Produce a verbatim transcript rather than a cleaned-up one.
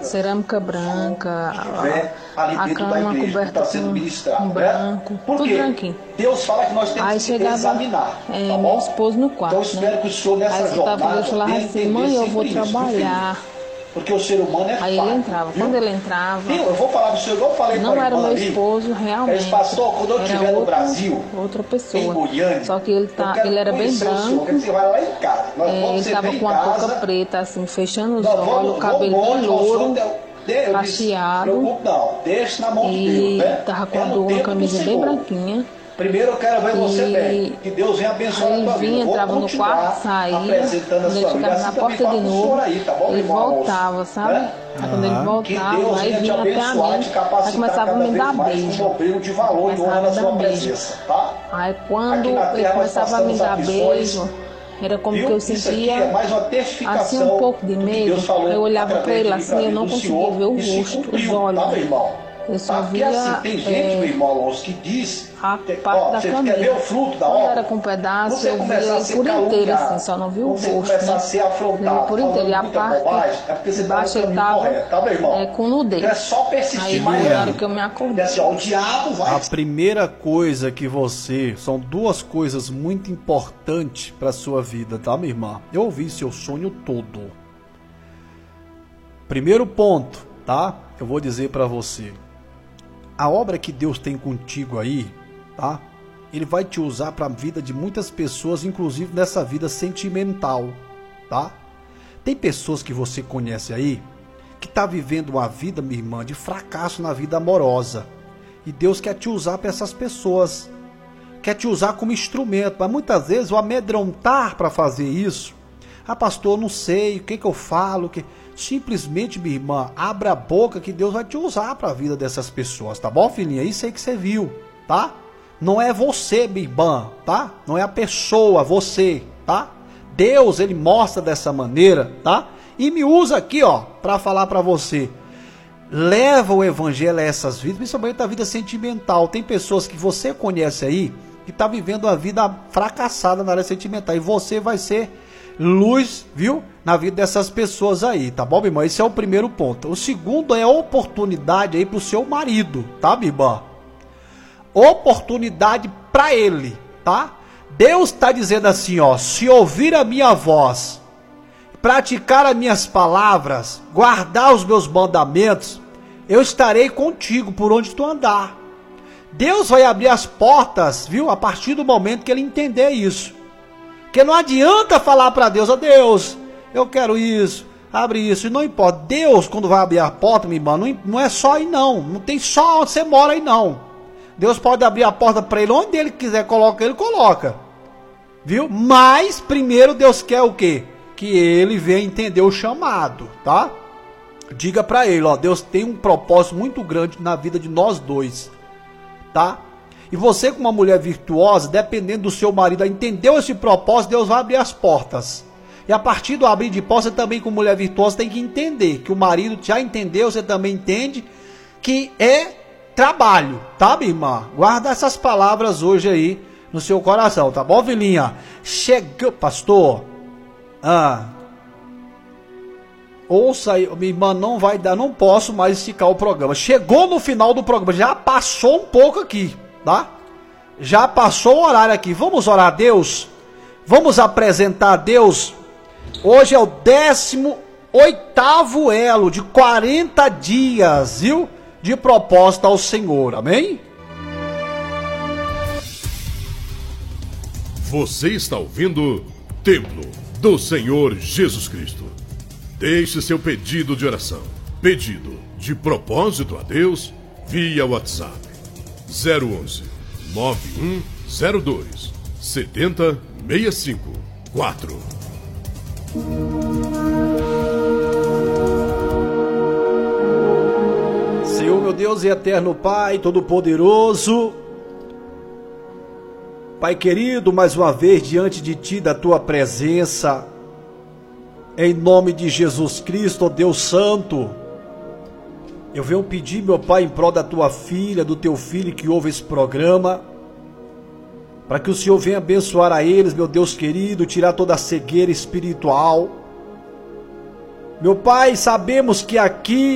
cerâmica branca, a, ali a dentro cama da igreja, que coberta está sendo ministrado, com né? branco, Por tudo quê? branquinho. Deus fala que nós temos Aí que chegava examinar, é, tá meu bom? esposo no quarto, Então eu espero né? que o senhor nessa Aí eu tava, jornada eu falava venha assim, entender mãe, eu sempre vou isso, viu, trabalhar. filho? Porque o ser humano é Aí falho, ele entrava. viu? Quando ele entrava, Viu? Eu vou falar pro senhor, igual eu falei não para a era irmã meu ali. esposo realmente. Ele passou, quando eu era estiver no outra, Brasil, outra em pessoa. Goiânia, Só que ele, tá, ele era bem branco. Senhor, que você vai lá em casa. Nós É, vamos ele sentar tava em com a casa, touca preta, assim, fechando os nós olhos, vamos- o cabelo vamos bem onde louro, nós vamos- eu disse, cacheado. preocupe não, deixa na mão de Deus, E né? tava com É a no dor, uma tempo do camisa bem Senhor. branquinha. Primeiro eu quero ver você E bem. Que Deus venha abençoar aí a tua ele vinha, vida. Eu vou entrava no continuar quarto, saía, apresentando a quando ele sua vida. ficava Assim na também porta fala de com o senhor novo, aí, tá bom, ele irmão Alonso? voltava, sabe? Né? Aí quando ele Que voltava, Deus aí venha te vinha até a abençoar, mim, te aí capacitar começava a cada me vez dar mais beijo. com obreiro de valor e Começava honra a na me sua dar beijo. presença, tá? Aí quando Aqui na ele terra nós começava a me passamos dar aflições, beijo, era como viu? que eu Isso aqui sentia é mais uma testificação assim um pouco de do que medo. Deus falou Eu olhava através para ele de mim, assim, pra eu mim, não do conseguia Senhor, ver o e se rosto, cumpriu, os olhos. tá, meu irmão? Eu só Tá? Porque via assim, tem gente, é, meu irmão Alonso, que diz, a que, parte ó, da você camisa. quer ver o fruto da Quando obra? era com um pedaço, Você eu via começar a ele ser por inteiro, caluniado, assim, só não vi o você rosto, começar né? a ser afrontado, Ele por inteiro, e a falando muita parte bobagem, é porque você de tá no baixo ele caminho tava correto, tá, meu irmão? é, com nudez. É só persistir Aí mais na hora ainda. que eu me É acordei. assim, ó, o diabo vai... A primeira coisa que você... São duas coisas muito importantes para sua vida, tá, minha irmã? Eu ouvi seu sonho todo. Primeiro ponto, tá? Eu vou dizer para você. A obra que Deus tem contigo aí, tá? Ele vai te usar para a vida de muitas pessoas, inclusive nessa vida sentimental, tá? Tem pessoas que você conhece aí que tá vivendo uma vida, minha irmã, de fracasso na vida amorosa. E Deus quer te usar para essas pessoas. Quer te usar como instrumento, mas muitas vezes o amedrontar para fazer isso. Ah, pastor, eu não sei, o que que eu falo, que simplesmente, minha irmã, abra a boca que Deus vai te usar para a vida dessas pessoas, tá bom, filhinha? Isso aí que você viu, tá? Não é você, minha irmã, tá? Não é a pessoa, você, tá? Deus, ele mostra dessa maneira, tá? E me usa aqui, ó, para falar para você. Leva o evangelho a essas vidas, principalmente a vida sentimental. Tem pessoas que você conhece aí que tá vivendo uma vida fracassada na área sentimental e você vai ser luz, viu? Na vida dessas pessoas aí, tá bom, minha irmã? Esse é o primeiro ponto. O segundo é oportunidade aí pro seu marido, tá, minha irmã? Oportunidade para ele, tá? Deus está dizendo assim, ó, se ouvir a minha voz, praticar as minhas palavras, guardar os meus mandamentos, eu estarei contigo por onde tu andar. Deus vai abrir as portas, viu? A partir do momento que ele entender isso. Porque não adianta falar para Deus, ó Deus, eu quero isso, abre isso, e não importa. Deus, quando vai abrir a porta, minha irmã, não, não é só aí não, não tem só onde você mora aí não. Deus pode abrir a porta para ele, onde ele quiser colocar, ele coloca. Viu? Mas, primeiro Deus quer o quê? Que ele venha entender o chamado, tá? Diga para ele, ó, Deus tem um propósito muito grande na vida de nós dois, tá? E você, como uma mulher virtuosa, dependendo do seu marido, entendeu esse propósito, Deus vai abrir as portas. E a partir do abrir de portas, você também, como mulher virtuosa, tem que entender que o marido já entendeu, você também entende que é trabalho, tá, minha irmã? Guarda essas palavras hoje aí no seu coração, tá bom, filhinha? Chegou, pastor. Ah. Ouça aí, minha irmã, não vai dar, não posso mais esticar o programa. Chegou no final do programa, já passou um pouco aqui, tá? Já passou o horário aqui. Vamos orar a Deus? Vamos apresentar a Deus? Hoje é o décimo oitavo elo de quarenta dias, viu? De proposta ao Senhor, amém? Você está ouvindo Templo do Senhor Jesus Cristo. Deixe seu pedido de oração, pedido de propósito a Deus via WhatsApp zero onze, nove um zero dois, sete zero seis cinco quatro. Senhor, meu Deus e eterno Pai, Todo-Poderoso, Pai querido, mais uma vez diante de Ti, da Tua presença, em nome de Jesus Cristo, ó Deus Santo, eu venho pedir, meu Pai, em prol da Tua filha, do Teu filho que ouve esse programa, para que o Senhor venha abençoar a eles, meu Deus querido, tirar toda a cegueira espiritual. Meu Pai, sabemos que aqui